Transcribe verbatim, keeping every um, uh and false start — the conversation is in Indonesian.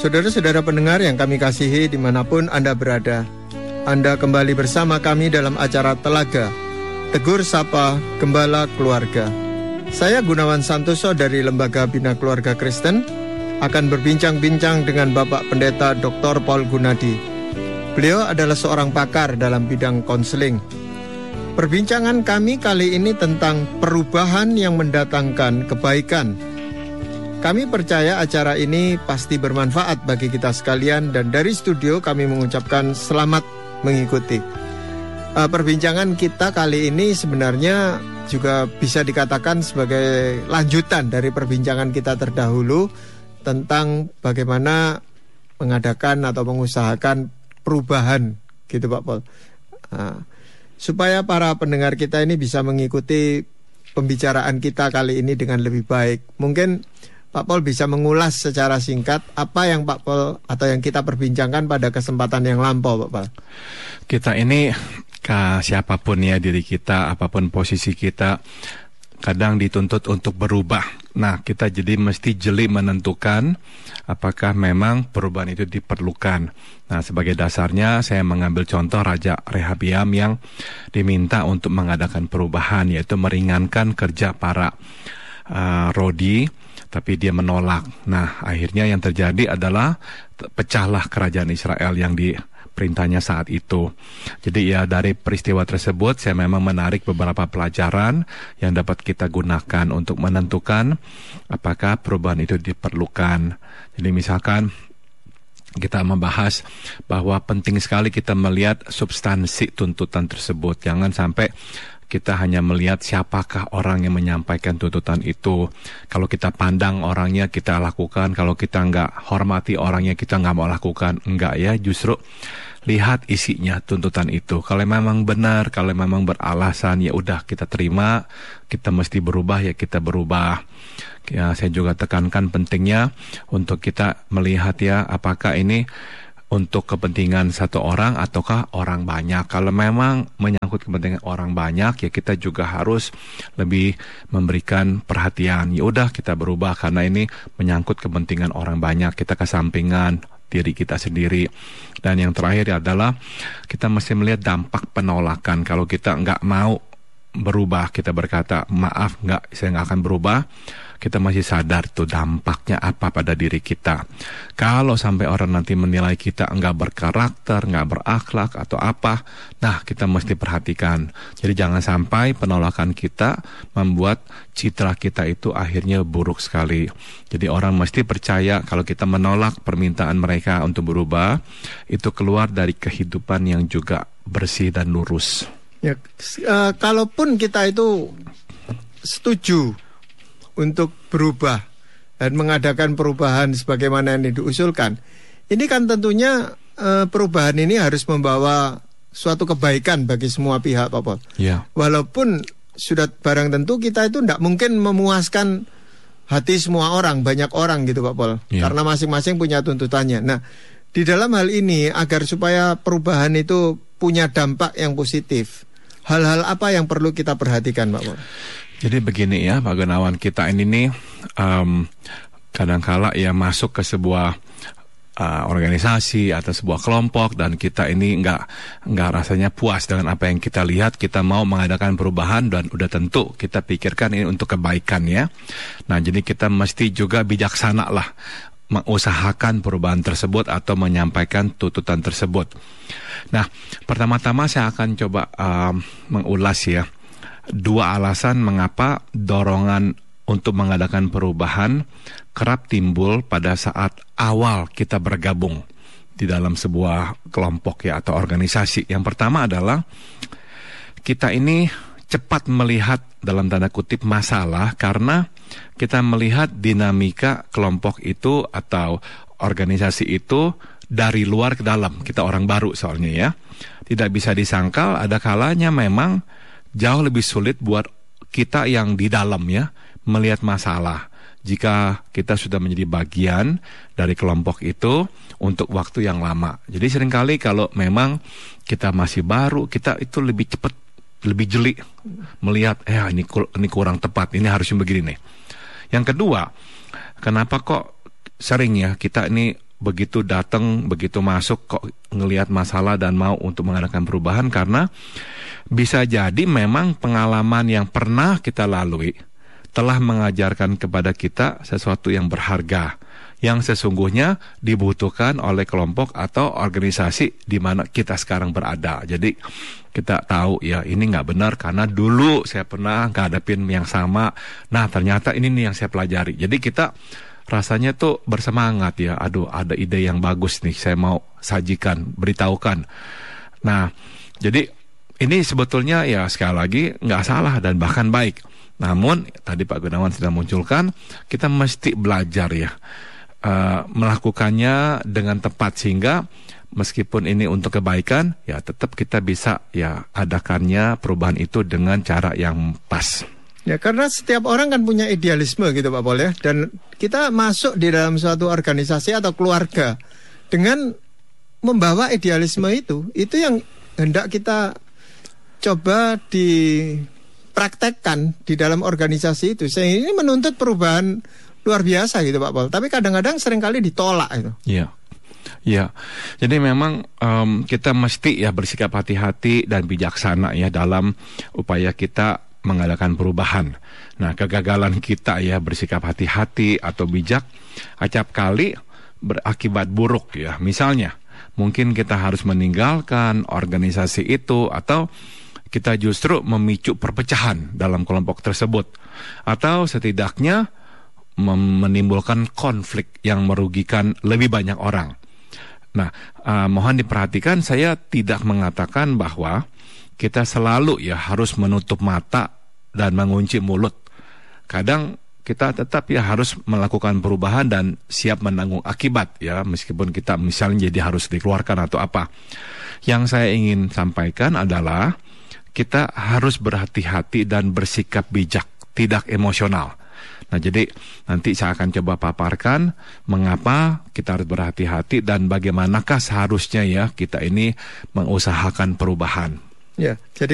Saudara-saudara pendengar yang kami kasihi dimanapun Anda berada, Anda kembali bersama kami dalam acara Telaga, Tegur Sapa Gembala Keluarga. Saya Gunawan Santoso dari Lembaga Bina Keluarga Kristen akan berbincang-bincang dengan Bapak Pendeta Doktor Paul Gunadi. Beliau adalah seorang pakar dalam bidang konseling. Perbincangan kami kali ini tentang perubahan yang mendatangkan kebaikan. Kami percaya acara ini pasti bermanfaat bagi kita sekalian dan dari studio kami mengucapkan selamat mengikuti. Uh, perbincangan kita kali ini sebenarnya juga bisa dikatakan sebagai lanjutan dari perbincangan kita terdahulu tentang bagaimana mengadakan atau mengusahakan perubahan, gitu Pak Paul. Uh, supaya para pendengar kita ini bisa mengikuti pembicaraan kita kali ini dengan lebih baik. Mungkin Pak Paul bisa mengulas secara singkat apa yang Pak Paul atau yang kita perbincangkan pada kesempatan yang lampau, Pak Paul. Kita ini, ke siapapun ya diri kita, apapun posisi kita, kadang dituntut untuk berubah. Nah, kita jadi mesti jeli menentukan apakah memang perubahan itu diperlukan. Nah, sebagai dasarnya saya mengambil contoh Raja Rehabiam yang diminta untuk mengadakan perubahan, yaitu meringankan kerja para uh, Rodi, tapi dia menolak. Nah, akhirnya yang terjadi adalah pecahlah kerajaan Israel yang diperintahnya saat itu. Jadi ya dari peristiwa tersebut saya memang menarik beberapa pelajaran yang dapat kita gunakan untuk menentukan apakah perubahan itu diperlukan. Jadi misalkan kita membahas bahwa penting sekali kita melihat substansi tuntutan tersebut. Jangan sampai kita hanya melihat siapakah orang yang menyampaikan tuntutan itu. Kalau kita pandang orangnya, kita lakukan. Kalau kita nggak hormati orangnya, kita nggak mau lakukan. Enggak ya, justru lihat isinya tuntutan itu. Kalau memang benar, kalau memang beralasan, ya udah kita terima. Kita mesti berubah, ya kita berubah. Ya, saya juga tekankan pentingnya untuk kita melihat ya, apakah ini untuk kepentingan satu orang ataukah orang banyak. Kalau memang menyangkut kepentingan orang banyak, ya kita juga harus lebih memberikan perhatian. Ya udah kita berubah karena ini menyangkut kepentingan orang banyak. Kita kesampingan diri kita sendiri. Dan yang terakhir adalah kita mesti melihat dampak penolakan. Kalau kita nggak mau berubah, kita berkata maaf, nggak, saya nggak akan berubah. Kita masih sadar tuh dampaknya apa pada diri kita. Kalau sampai orang nanti menilai kita enggak berkarakter, enggak berakhlak atau apa, nah kita mesti perhatikan. Jadi jangan sampai penolakan kita membuat citra kita itu akhirnya buruk sekali. Jadi orang mesti percaya kalau kita menolak permintaan mereka untuk berubah, itu keluar dari kehidupan yang juga bersih dan lurus. Ya, uh, kalaupun kita itu setuju untuk berubah dan mengadakan perubahan sebagaimana yang diusulkan, ini kan tentunya e, perubahan ini harus membawa suatu kebaikan bagi semua pihak, Pak Paul. Yeah. Walaupun sudah barang tentu kita itu tidak mungkin memuaskan hati semua orang, banyak orang gitu Pak Paul, yeah. Karena masing-masing punya tuntutannya. Nah, di dalam hal ini agar supaya perubahan itu punya dampak yang positif, hal-hal apa yang perlu kita perhatikan, Pak Paul? Jadi begini ya Pak Gunawan, kita ini nih um, kadangkala ya masuk ke sebuah uh, organisasi atau sebuah kelompok dan kita ini nggak nggak rasanya puas dengan apa yang kita lihat. Kita mau mengadakan perubahan dan udah tentu kita pikirkan ini untuk kebaikan ya. Nah jadi kita mesti juga bijaksana lah mengusahakan perubahan tersebut atau menyampaikan tuntutan tersebut. Nah pertama-tama saya akan coba um, mengulas ya dua alasan mengapa dorongan untuk mengadakan perubahan kerap timbul pada saat awal kita bergabung di dalam sebuah kelompok ya atau organisasi. Yang pertama adalah kita ini cepat melihat dalam tanda kutip masalah karena kita melihat dinamika kelompok itu atau organisasi itu dari luar ke dalam. Kita orang baru soalnya ya. Tidak bisa disangkal ada kalanya memang jauh lebih sulit buat kita yang di dalam ya melihat masalah jika kita sudah menjadi bagian dari kelompok itu untuk waktu yang lama. Jadi seringkali kalau memang kita masih baru, kita itu lebih cepat, lebih jeli melihat eh ini ini kurang tepat, ini harusnya begini nih. Yang kedua, kenapa kok sering ya kita ini begitu datang, begitu masuk kok ngelihat masalah dan mau untuk mengadakan perubahan, karena bisa jadi memang pengalaman yang pernah kita lalui telah mengajarkan kepada kita sesuatu yang berharga, yang sesungguhnya dibutuhkan oleh kelompok atau organisasi di mana kita sekarang berada. Jadi kita tahu ya ini nggak benar karena dulu saya pernah ngadepin yang sama. Nah ternyata ini nih yang saya pelajari. Jadi kita rasanya tuh bersemangat ya. Aduh ada ide yang bagus nih saya mau sajikan, beritahukan. Nah jadi ini sebetulnya ya sekali lagi nggak salah dan bahkan baik. Namun tadi Pak Gunawan sudah munculkan, kita mesti belajar ya. Uh, melakukannya dengan tepat sehingga meskipun ini untuk kebaikan ya tetap kita bisa ya adakannya perubahan itu dengan cara yang pas. Ya karena setiap orang kan punya idealisme gitu Pak Pol ya, dan kita masuk di dalam suatu organisasi atau keluarga dengan membawa idealisme itu, itu yang hendak kita coba dipraktekkan di dalam organisasi itu, sehingga ini menuntut perubahan luar biasa gitu Pak Pol. Tapi kadang-kadang seringkali ditolak itu. Iya, iya. Jadi memang um, kita mesti ya bersikap hati-hati dan bijaksana ya dalam upaya kita mengadakan perubahan. Nah, kegagalan kita ya bersikap hati-hati atau bijak acap kali berakibat buruk ya. Misalnya, mungkin kita harus meninggalkan organisasi itu atau kita justru memicu perpecahan dalam kelompok tersebut, atau setidaknya menimbulkan konflik yang merugikan lebih banyak orang. Nah, uh, mohon diperhatikan, saya tidak mengatakan bahwa kita selalu ya harus menutup mata dan mengunci mulut. Kadang kita tetap ya harus melakukan perubahan dan siap menanggung akibat ya, meskipun kita misalnya jadi harus dikeluarkan atau apa. Yang saya ingin sampaikan adalah kita harus berhati-hati dan bersikap bijak, tidak emosional. Nah, jadi nanti saya akan coba paparkan mengapa kita harus berhati-hati dan bagaimanakah seharusnya ya kita ini mengusahakan perubahan. Ya, jadi